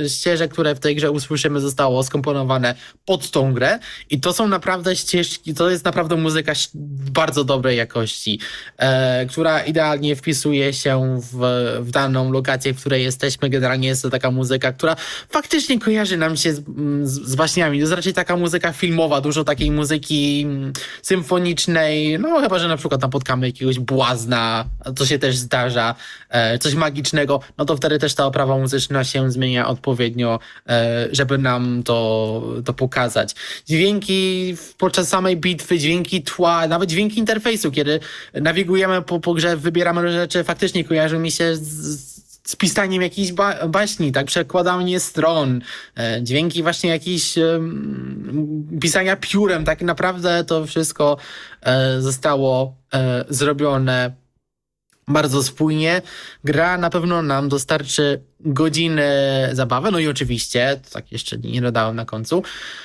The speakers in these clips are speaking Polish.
ścieżek, które w tej grze usłyszymy, zostało skomponowane pod tą grę i to są naprawdę ścieżki, to jest naprawdę muzyka bardzo dobrej jakości, która idealnie wpisuje się w daną lokację, w której jesteśmy. Generalnie jest to taka muzyka, która faktycznie kojarzy nam się z baśniami. To jest raczej taka muzyka filmowa, dużo takiej muzyki symfonicznej, no chyba, że na przykład napotkamy jakiegoś błazna, co się też zdarza, coś magicznego, no to wtedy też ta oprawa muzyczna się zmienia odpowiednio, żeby nam to pokazać. Dźwięki podczas samej bitwy, dźwięki tła, nawet dźwięki interfejsu, kiedy nawigujemy po grze, wybieramy rzeczy, faktycznie kojarzy mi się z pisaniem jakichś baśni, tak, przekładanie stron, dźwięki właśnie jakichś pisania piórem, tak naprawdę to wszystko zostało zrobione bardzo spójnie. Gra na pewno nam dostarczy godziny zabawy, no i oczywiście, to tak jeszcze nie dodałem na końcu,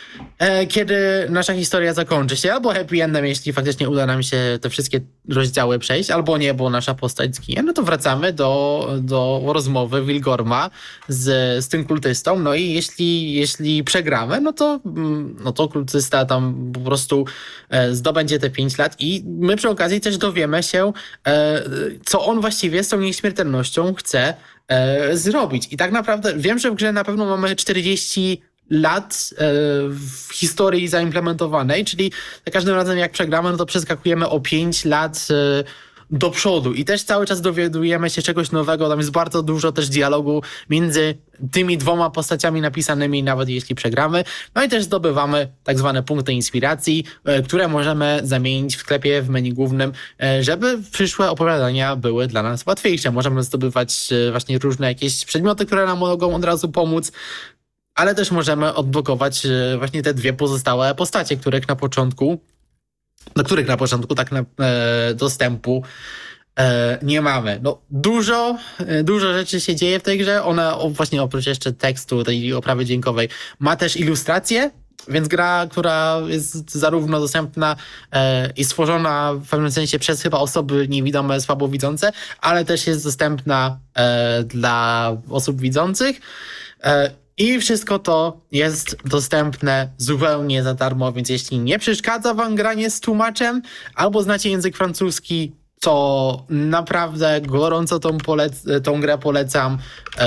kiedy nasza historia zakończy się, albo happy endem, jeśli faktycznie uda nam się te wszystkie rozdziały przejść, albo nie, bo nasza postać zginie, no to wracamy do rozmowy Wilgorma z tym kultystą, no i jeśli przegramy, no to kultysta tam po prostu zdobędzie te 5 lat i my przy okazji też dowiemy się, co on właściwie z tą nieśmiertelnością chce zrobić. I tak naprawdę wiem, że w grze na pewno mamy 40 lat w historii zaimplementowanej, czyli za każdym razem jak przegramy, no to przeskakujemy o 5 lat do przodu i też cały czas dowiadujemy się czegoś nowego, tam jest bardzo dużo też dialogu między tymi dwoma postaciami napisanymi, nawet jeśli przegramy, no i też zdobywamy tak zwane punkty inspiracji, które możemy zamienić w sklepie w menu głównym, żeby przyszłe opowiadania były dla nas łatwiejsze. Możemy zdobywać właśnie różne jakieś przedmioty, które nam mogą od razu pomóc, ale też możemy odblokować właśnie te dwie pozostałe postacie, do których na początku tak dostępu nie mamy. No, dużo rzeczy się dzieje w tej grze. Ona właśnie oprócz jeszcze tekstu, tej oprawy dźwiękowej, ma też ilustracje, więc gra, która jest zarówno dostępna i stworzona w pewnym sensie przez chyba osoby niewidome, słabowidzące, ale też jest dostępna dla osób widzących. I wszystko to jest dostępne zupełnie za darmo, więc jeśli nie przeszkadza wam granie z tłumaczem, albo znacie język francuski, to naprawdę gorąco tą grę polecam,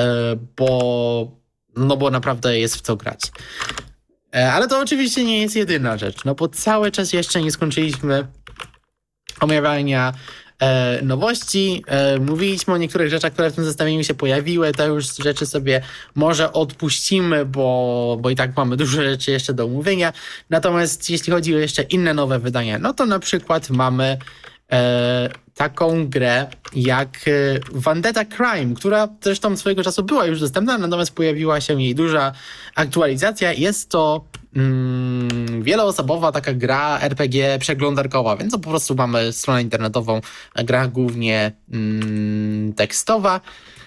bo naprawdę jest w co grać. Ale to oczywiście nie jest jedyna rzecz, no bo cały czas jeszcze nie skończyliśmy omawiania nowości. Mówiliśmy o niektórych rzeczach, które w tym zestawieniu się pojawiły. Te już rzeczy sobie może odpuścimy, bo i tak mamy dużo rzeczy jeszcze do omówienia. Natomiast jeśli chodzi o jeszcze inne nowe wydania, no to na przykład mamy taką grę jak Vendetta Crime, która zresztą swojego czasu była już dostępna, natomiast pojawiła się jej duża aktualizacja. Jest to wieloosobowa taka gra RPG przeglądarkowa, więc to po prostu mamy stronę internetową, gra głównie tekstowa.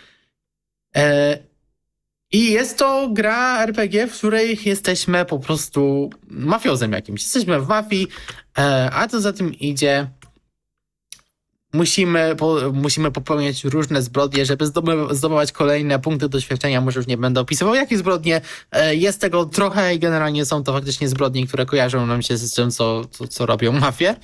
I jest to gra RPG, w której jesteśmy po prostu mafiozem jakimś. Jesteśmy w mafii, a co za tym idzie, musimy popełniać różne zbrodnie, żeby zdobywać kolejne punkty doświadczenia. Może już nie będę opisywał, jakie zbrodnie. Jest tego trochę i generalnie są to faktycznie zbrodnie, które kojarzą nam się z tym, co robią mafie.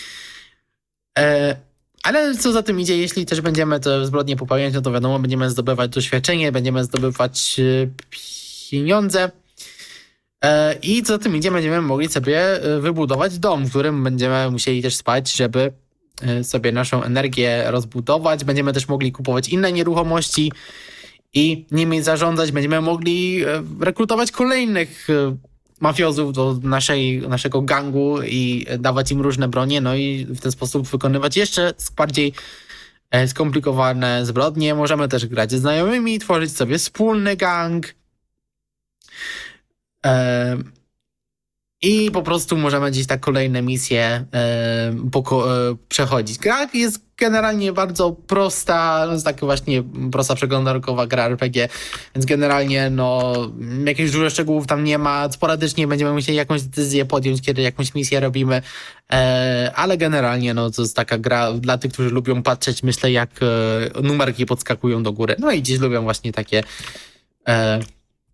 Ale co za tym idzie, jeśli też będziemy te zbrodnie popełniać, no to wiadomo, będziemy zdobywać doświadczenie, będziemy zdobywać pieniądze. I co za tym idzie, będziemy mogli sobie wybudować dom, w którym będziemy musieli też spać, żeby sobie naszą energię rozbudować. Będziemy też mogli kupować inne nieruchomości i nimi zarządzać. Będziemy mogli rekrutować kolejnych mafiozów do naszego gangu i dawać im różne bronie, no i w ten sposób wykonywać jeszcze bardziej skomplikowane zbrodnie. Możemy też grać ze znajomymi, tworzyć sobie wspólny gang. I po prostu możemy gdzieś tak kolejne misje przechodzić. Gra jest generalnie bardzo prosta, no jest taka właśnie prosta przeglądarkowa gra RPG, więc generalnie no jakichś dużo szczegółów tam nie ma. Sporadycznie będziemy musieli jakąś decyzję podjąć, kiedy jakąś misję robimy, ale generalnie no to jest taka gra dla tych, którzy lubią patrzeć, myślę, jak numerki podskakują do góry. No i dziś lubią właśnie takie